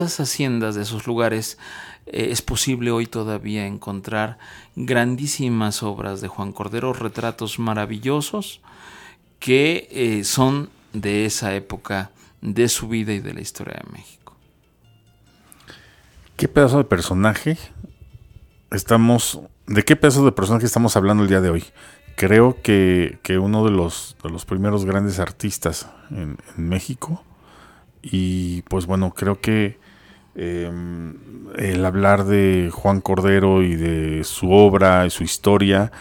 haciendas, de esos lugares, es posible hoy todavía encontrar grandísimas obras de Juan Cordero, retratos maravillosos que son de esa época de su vida y de la historia de México. ¿Qué pedazo de personaje ¿De qué pedazo de personaje estamos hablando el día de hoy? Creo que uno de los primeros grandes artistas en México. Y pues bueno, creo que el hablar de Juan Cordero y de su obra y su historia,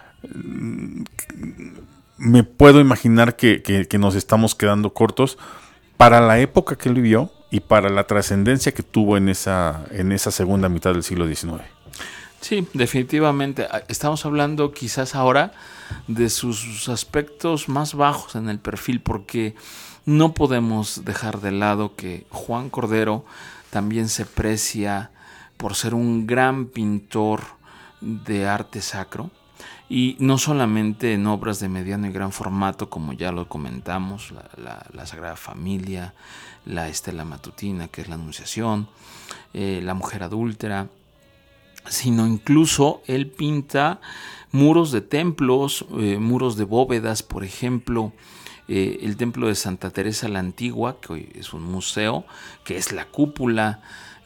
me puedo imaginar que nos estamos quedando cortos para la época que él vivió y para la trascendencia que tuvo en esa segunda mitad del siglo XIX. Sí, definitivamente. Estamos hablando quizás ahora de sus aspectos más bajos en el perfil, porque no podemos dejar de lado que Juan Cordero también se precia por ser un gran pintor de arte sacro, y no solamente en obras de mediano y gran formato, como ya lo comentamos, la Sagrada Familia, la Estela Matutina, que es la Anunciación, la Mujer Adúltera, sino incluso él pinta muros de templos, muros de bóvedas, por ejemplo, el templo de Santa Teresa la Antigua, que hoy es un museo, que es la cúpula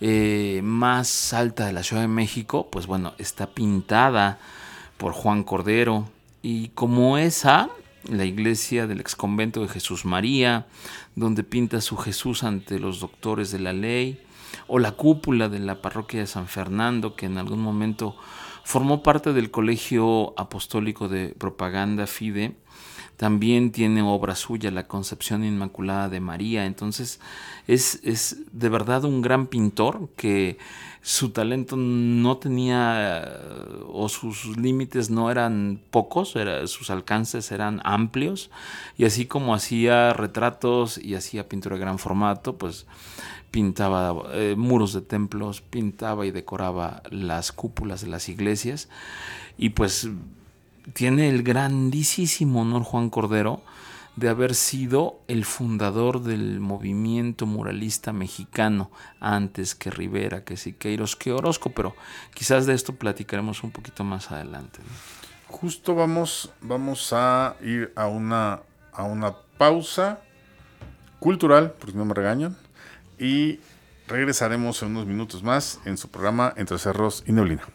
más alta de la Ciudad de México, pues bueno, está pintada por Juan Cordero. Y como esa, la iglesia del exconvento de Jesús María, donde pinta su Jesús ante los doctores de la ley, o la cúpula de la parroquia de San Fernando, que en algún momento formó parte del Colegio Apostólico de Propaganda Fide, también tiene obra suya, la Concepción Inmaculada de María. Entonces es de verdad un gran pintor que su talento no tenía, o sus límites no eran pocos, sus alcances eran amplios, y así como hacía retratos y hacía pintura de gran formato, pues pintaba muros de templos, pintaba y decoraba las cúpulas de las iglesias, y pues tiene el grandísimo honor Juan Cordero de haber sido el fundador del movimiento muralista mexicano, antes que Rivera, que Siqueiros, que Orozco, pero quizás de esto platicaremos un poquito más adelante, ¿no? Justo vamos a ir a una pausa cultural, porque no me regañan, y regresaremos en unos minutos más en su programa Entre Cerros y Neblina.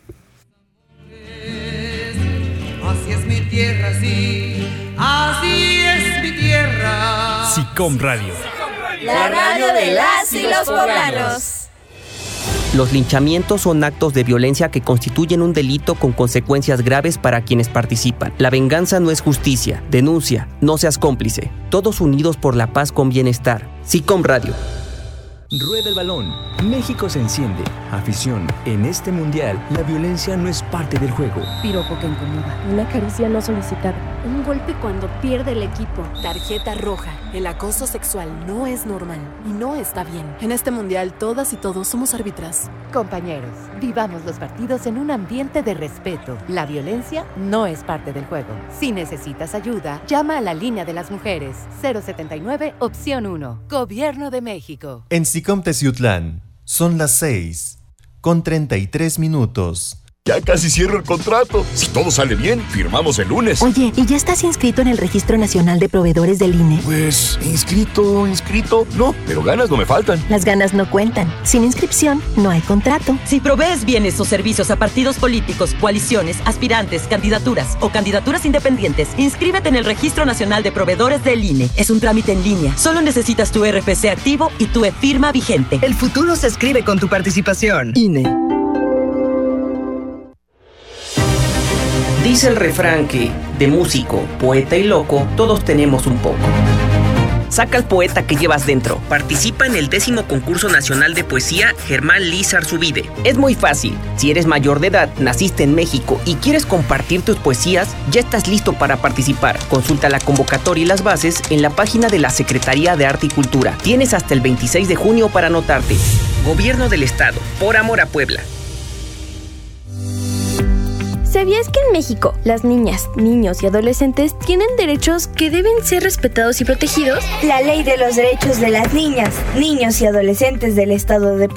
Así es mi tierra, sí, así es mi tierra. SICOM Radio. La radio de las y los poblanos. Los linchamientos son actos de violencia que constituyen un delito con consecuencias graves para quienes participan. La venganza no es justicia. Denuncia, no seas cómplice. Todos unidos por la paz con bienestar. SICOM Radio. Rueda el balón. México se enciende. Afición. En este mundial, la violencia no es parte del juego. Piropo que incomoda. Una caricia no solicitada. Un golpe cuando pierde el equipo. Tarjeta roja. El acoso sexual no es normal y no está bien. En este mundial, todas y todos somos árbitras. Compañeros, vivamos los partidos en un ambiente de respeto. La violencia no es parte del juego. Si necesitas ayuda, llama a la línea de las mujeres. 079, opción 1. Gobierno de México. En SICOM Teciutlán, son las 6:33. Ya casi cierro el contrato. Si todo sale bien, firmamos el lunes. Oye, ¿y ya estás inscrito en el Registro Nacional de Proveedores del INE? Pues, inscrito. No, pero ganas no me faltan. Las ganas no cuentan. Sin inscripción, no hay contrato. Si provees bienes o servicios a partidos políticos, coaliciones, aspirantes, candidaturas o candidaturas independientes, inscríbete en el Registro Nacional de Proveedores del INE. Es un trámite en línea. Solo necesitas tu RFC activo y tu e-firma vigente. El futuro se escribe con tu participación. INE. Dice el refrán que, de músico, poeta y loco, todos tenemos un poco. Saca al poeta que llevas dentro. Participa en el 10º Concurso Nacional de Poesía Germán Liz Arzubide. Es muy fácil. Si eres mayor de edad, naciste en México y quieres compartir tus poesías, ya estás listo para participar. Consulta la convocatoria y las bases en la página de la Secretaría de Arte y Cultura. Tienes hasta el 26 de junio para anotarte. Gobierno del Estado. Por amor a Puebla. ¿Sabías que en México las niñas, niños y adolescentes tienen derechos que deben ser respetados y protegidos? La Ley de los Derechos de las Niñas, Niños y Adolescentes del Estado de